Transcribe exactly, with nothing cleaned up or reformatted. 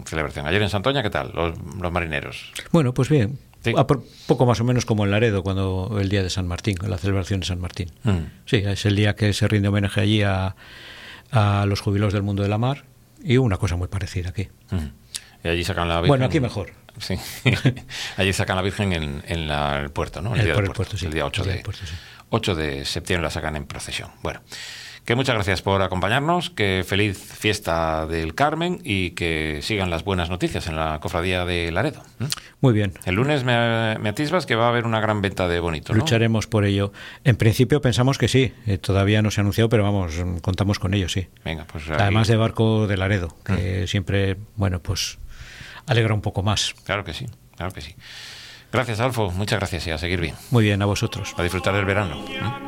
celebración. Ayer en Santoña, ¿qué tal? Los, los marineros. Bueno, pues bien. Sí. A poco más o menos como en Laredo, cuando el día de San Martín, la celebración de San Martín. Mm. Sí, es el día que se rinde homenaje allí a, a los jubilados del mundo de la mar, y una cosa muy parecida aquí. Mm. Y allí sacan la Virgen. Bueno, aquí mejor. Sí. Allí sacan la Virgen en, en la, el puerto, ¿no? El, el día, del puerto, puerto, sí. El día ocho de, puerto, sí. ocho de septiembre la sacan en procesión. Bueno, que muchas gracias por acompañarnos, que feliz fiesta del Carmen y que sigan las buenas noticias en la cofradía de Laredo. ¿Mm? Muy bien. El lunes me, me atisbas que va a haber una gran venta de bonito, ¿no? Lucharemos por ello. En principio pensamos que sí, eh, todavía no se ha anunciado, pero vamos, contamos con ello, sí. Venga, pues ahí... Además de barco de Laredo, que ¿Mm? siempre, bueno, pues alegra un poco más. Claro que sí, claro que sí. Gracias, Adolfo, muchas gracias y a seguir bien. Muy bien, a vosotros. A disfrutar del verano. ¿eh?